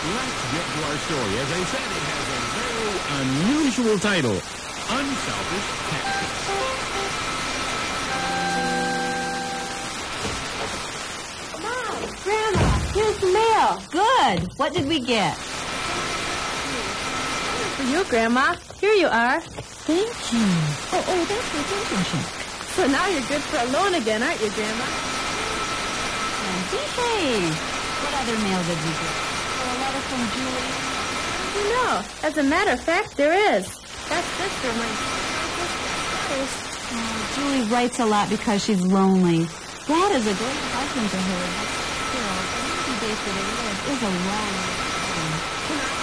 let's get to our story. As I said, it has a very unusual title, Unselfish Cactus. Mom, Grandma, here's the mail. Good. What did we get? For you, Grandma. Here you are. Thank you. Oh, that's my pension check. So now you're good for a loan again, aren't you, Grandma? Behave. What other mail did we get? A letter from Julie? You know, as a matter of fact, there is. That's sister, my Julie writes a lot because she's lonely. Dad is a great husband to her, but still, the 90 days that they live is a long time.